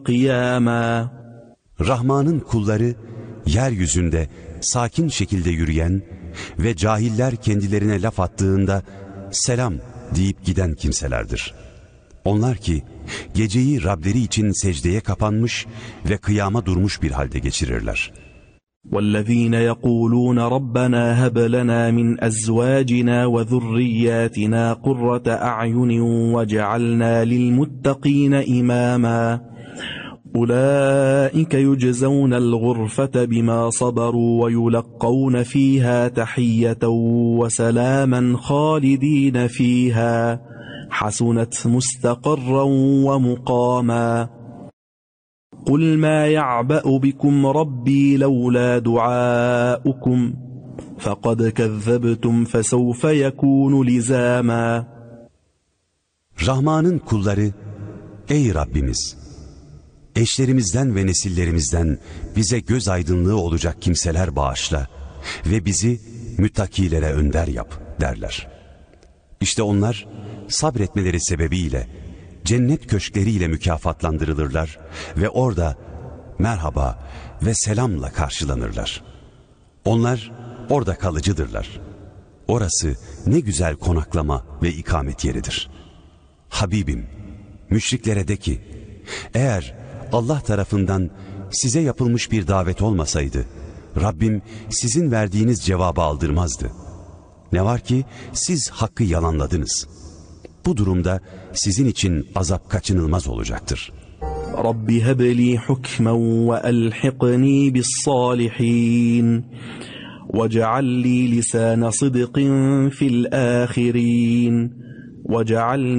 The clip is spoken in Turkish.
قِيَامًا. Rahman'ın kulları yeryüzünde sakin şekilde yürüyen ve cahiller kendilerine laf attığında selam deyip giden kimselerdir. Onlar ki geceyi Rableri için secdeye kapanmış ve kıyama durmuş bir halde geçirirler. وَالَّذ۪ينَ يَقُولُونَ رَبَّنَا هَبْ لَنَا مِنْ أَزْوَاجِنَا وَذُرِّيَّاتِنَا قُرَّةَ أَعْيُنٍ وَاجْعَلْنَا لِلْمُتَّقِينَ إِمَامًا أُولَٰئِكَ يُجْزَوْنَ الْغُرْفَةَ بِمَا صَبَرُوا وَيُلَقَّوْنَ فِيهَا تَحِيَّةً وَسَلَامًا خَالِدِينَ فِيهَا حَسُنَتْ مُسْتَقَرًّا وَمُقَامًا قُلْ مَا يَعْبَأُ بِكُمْ رَبِّي لَوْلَا دُعَاؤُكُمْ فَقَدْ كَذَّبْتُمْ فَسَوْفَ يَكُونُ لِزَامًا. Rahman'ın kulları, ey Rabbimiz! Eşlerimizden ve nesillerimizden bize göz aydınlığı olacak kimseler bağışla ve bizi müttakilere önder yap derler. İşte onlar sabretmeleri sebebiyle cennet köşkleriyle mükafatlandırılırlar ve orada merhaba ve selamla karşılanırlar. Onlar orada kalıcıdırlar. Orası ne güzel konaklama ve ikamet yeridir. Habibim, müşriklere de ki, eğer Allah tarafından size yapılmış bir davet olmasaydı, Rabbim sizin verdiğiniz cevabı aldırmazdı. Ne var ki siz hakkı yalanladınız. Bu durumda sizin için azap kaçınılmaz olacaktır. Rabbi hebli hukmen ve elhiqni bis-salihin وَجَعَلْ لِي لِسَانَ صِدْقٍ فِي الْآخِرِينَ وَجَعَلْنِي